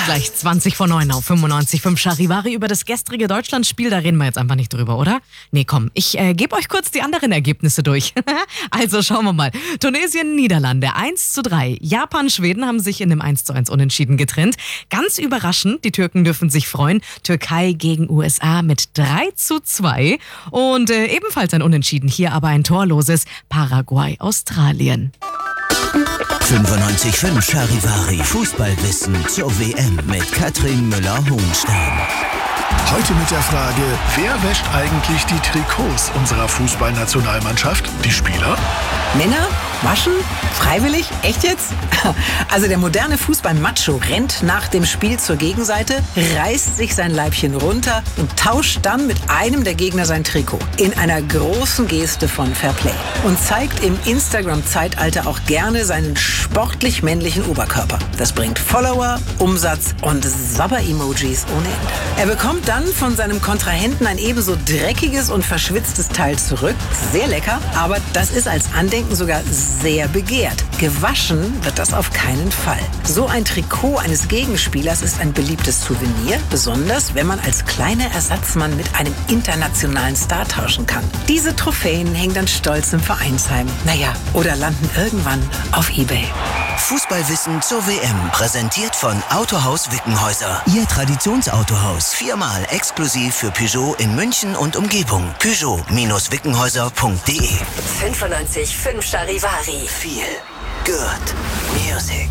Gleich 20 vor 9 auf 95.5 Charivari. Über das gestrige Deutschlandspiel, da reden wir jetzt einfach nicht drüber, oder? Nee, komm, ich gebe euch kurz die anderen Ergebnisse durch. Also schauen wir mal. Tunesien, Niederlande 1:3. Japan, Schweden haben sich in einem 1:1 Unentschieden getrennt. Ganz überraschend, die Türken dürfen sich freuen. Türkei gegen USA mit 3:2. Und ebenfalls ein Unentschieden, hier aber ein torloses Paraguay, Australien. 95.5 Charivari Fußballwissen zur WM mit Katrin Müller-Hohenstein. Heute mit der Frage, wer wäscht eigentlich die Trikots unserer Fußballnationalmannschaft? Die Spieler? Männer? Waschen? Freiwillig? Echt jetzt? Also der moderne Fußball-Macho rennt nach dem Spiel zur Gegenseite, reißt sich sein Leibchen runter und tauscht dann mit einem der Gegner sein Trikot. In einer großen Geste von Fairplay. Und zeigt im Instagram-Zeitalter auch gerne seinen sportlich männlichen Oberkörper. Das bringt Follower, Umsatz und Sabber-Emojis ohne Ende. Er bekommt dann von seinem Kontrahenten ein ebenso dreckiges und verschwitztes Teil zurück. Sehr lecker, aber das ist als Andenken sogar sehr begehrt. Gewaschen wird das auf keinen Fall. So ein Trikot eines Gegenspielers ist ein beliebtes Souvenir, besonders wenn man als kleiner Ersatzmann mit einem internationalen Star tauschen kann. Diese Trophäen hängen dann stolz im Vereinsheim. Naja, oder landen irgendwann auf eBay. Fußballwissen zur WM, präsentiert von Autohaus Wickenhäuser. Ihr Traditionsautohaus, 4-mal exklusiv für Peugeot in München und Umgebung. Peugeot-wickenhäuser.de 95.5 Charivari. Feel good music.